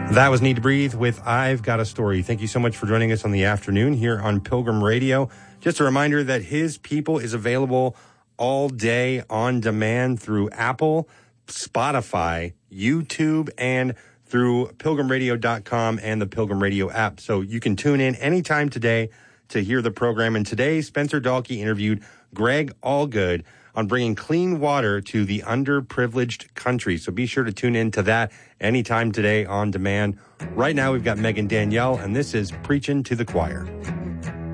That was Need to Breathe with I've Got a Story. Thank you so much for joining us on the afternoon here on Pilgrim Radio. Just a reminder that His People is available all day on demand through Apple, Spotify, YouTube, and through pilgrimradio.com and the Pilgrim Radio app. So you can tune in anytime today to hear the program. And today, Spencer Dahlke interviewed Greg Allgood on bringing clean water to the underprivileged country. So be sure to tune in to that anytime today on demand. Right now, we've got Megan Danielle, and this is Preaching to the Choir.